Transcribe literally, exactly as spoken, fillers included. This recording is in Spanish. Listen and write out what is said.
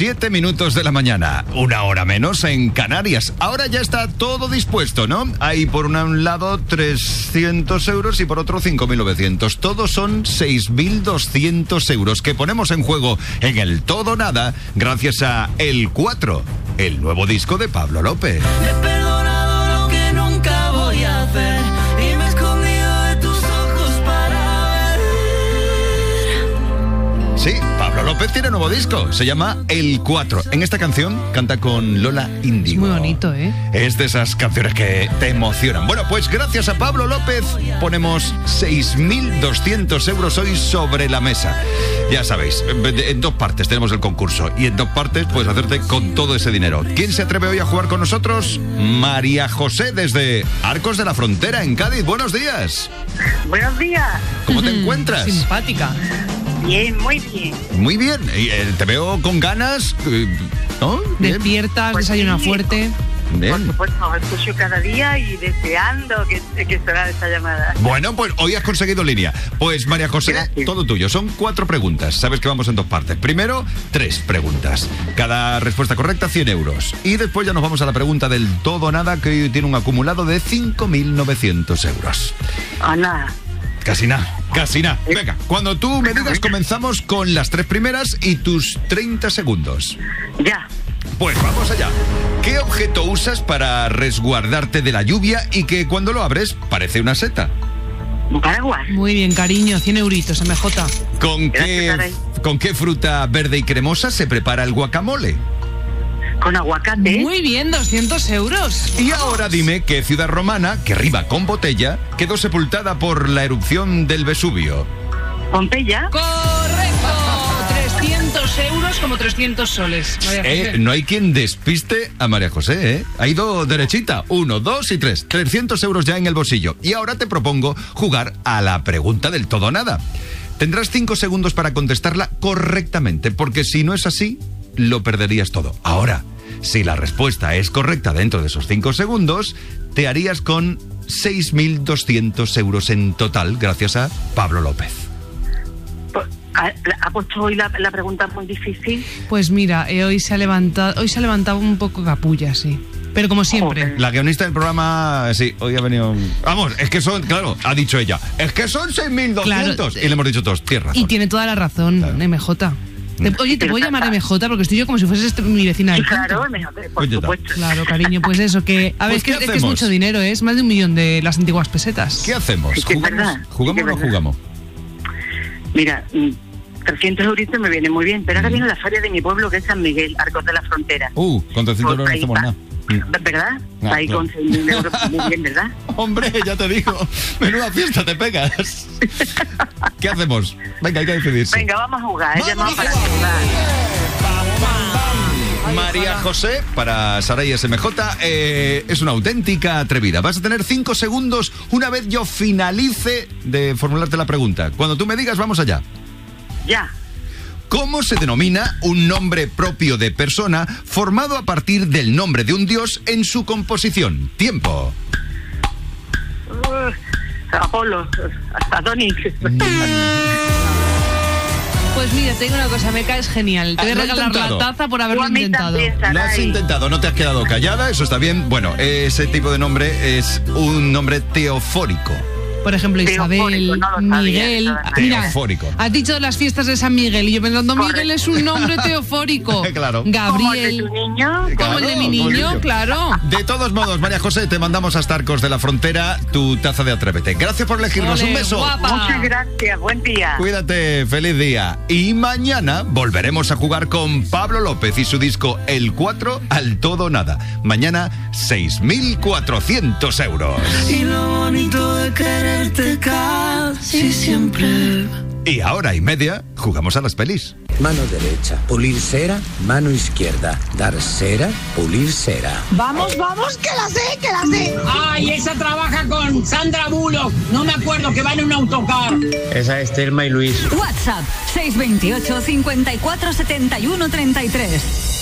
siete minutos de la mañana, una hora menos en Canarias. Ahora ya está todo dispuesto, ¿no? Hay por un lado trescientos euros y por otro cinco mil novecientos. Todos son seis mil doscientos euros que ponemos en juego en el todo nada gracias a El cuatro, el nuevo disco de Pablo López. He perdonado lo que nunca voy a hacer y me he escondido de tus ojos para ver. Sí, Pablo López tiene nuevo disco, se llama El cuatro. En esta canción canta con Lola Índigo. Es muy bonito, ¿eh? Es de esas canciones que te emocionan. Bueno, pues gracias a Pablo López ponemos seis mil doscientos euros hoy sobre la mesa. Ya sabéis, en dos partes tenemos el concurso y en dos partes puedes hacerte con todo ese dinero. ¿Quién se atreve hoy a jugar con nosotros? María José desde Arcos de la Frontera en Cádiz. Buenos días. Buenos días. ¿Cómo te encuentras? Simpática. Bien, muy bien. Muy bien. Y, eh, te veo con ganas, eh, ¿no? Bien. Despiertas, Pues desayuna sí. fuerte. Bien. Por supuesto, os escucho cada día y deseando que, que será esta llamada. Bueno, pues hoy has conseguido línea. Pues María José, Gracias. todo tuyo. Son cuatro preguntas. Sabes que vamos en dos partes. Primero, tres preguntas. Cada respuesta correcta, cien euros. Y después ya nos vamos a la pregunta del todo o nada, que hoy tiene un acumulado de cinco mil novecientos euros. Ah, nada. Casi nada, casi nada. Venga, cuando tú me digas, comenzamos con las tres primeras y tus treinta segundos. Ya. Pues vamos allá. ¿Qué objeto usas para resguardarte de la lluvia y que cuando lo abres parece una seta? Un paraguas. Muy bien, cariño, cien euritos, M J. ¿Con Gracias, qué, Caray. ¿Con qué fruta verde y cremosa se prepara el guacamole? Con aguacate. Muy bien, doscientos euros. Y ahora dime qué ciudad romana, que riba con botella, quedó sepultada por la erupción del Vesubio. Pompeya. Correcto. trescientos euros como trescientos soles. María Eh, José. no hay quien despiste a María José, ¿eh? Ha ido derechita. Uno, dos y tres. trescientos euros ya en el bolsillo. Y ahora te propongo jugar a la pregunta del todo o nada. Tendrás cinco segundos para contestarla correctamente, porque si no es así, lo perderías todo. Ahora, si la respuesta es correcta dentro de esos cinco segundos, te harías con seis mil doscientos euros en total, gracias a Pablo López. Pues, ¿Ha, ha puesto hoy la, la pregunta muy difícil? Pues mira, eh, hoy se ha levantado, hoy se ha levantado un poco capulla, sí. Pero como siempre. Joder. La guionista del programa, sí, hoy ha venido... Vamos, es que son, claro, ha dicho ella, es que son seis mil doscientos. Claro. Y le hemos dicho todos, tienes razón. Y tiene toda la razón, Claro. M J. Te- oye, te puedo llamar M J porque estoy yo como si fueses este- mi vecina del Claro, punto. mejor, por Oye, supuesto. Claro, cariño, pues eso, que... A ver, Pues, es, que, ¿qué es que es hacemos? mucho dinero, ¿eh? Es más de un millón de las antiguas pesetas. ¿Qué hacemos? Sí, que es ¿Jugamos, verdad. ¿jugamos Sí, que o no es verdad. jugamos? Mira, mm, trescientos euritos me viene muy bien, pero ahora viene la feria de mi pueblo, que es San Miguel, Arcos de la Frontera. Uh, con trescientos Pues euros no ahí hacemos va. nada. ¿Verdad? Ah, Ahí claro. con seis mil euros muy bien, ¿verdad? Hombre, ya te digo, menuda fiesta te pegas. ¿Qué hacemos? Venga, hay que decidirse. Venga, vamos a jugar. He ¡Vamos llamado a para jugar! jugar. María José, para Saray S M J, eh, es una auténtica atrevida. Vas a tener cinco segundos una vez yo finalice de formularte la pregunta. Cuando tú me digas, vamos allá. Ya. ¿Cómo se denomina un nombre propio de persona formado a partir del nombre de un dios en su composición? Tiempo. Uh, Apolo, Adonis. Pues mira, te digo una cosa, me caes genial. Te voy a Ah, lo he regalar intentado. la taza por haberlo Tú a mí intentado. también, Saray. Lo has intentado, no te has quedado callada, eso está bien. Bueno, ese tipo de nombre es un nombre teofórico. Por ejemplo, Isabel, Teofórico, no lo sabía, Miguel. no lo sabía. Mira, Teofórico. has dicho las fiestas de San Miguel y yo pensando, Miguel Correcto. es un nombre teofórico. Claro. Como el de Gabriel, tu niño. como el de mi Claro, niño, como el claro. De todos modos, María José, te mandamos hasta Arcos de la Frontera tu taza de Atrévete. Gracias por elegirnos. Ole, Un beso. guapa. Muchas gracias, buen día. Cuídate, feliz día. Y mañana volveremos a jugar con Pablo López y su disco El cuatro al todo o nada. Mañana, seis mil cuatrocientos euros. Y lo bonito de quererte casi siempre. Y ahora y media, jugamos a las pelis. Mano derecha, pulir cera. Mano izquierda, dar cera, pulir cera. Vamos, vamos, que la sé, que la sé. Ay, esa trabaja con Sandra Bullock. No me acuerdo, que va en un autocar. Esa es Thelma y Luis. WhatsApp seis dos ocho, cincuenta y cuatro, setenta y uno, treinta y tres.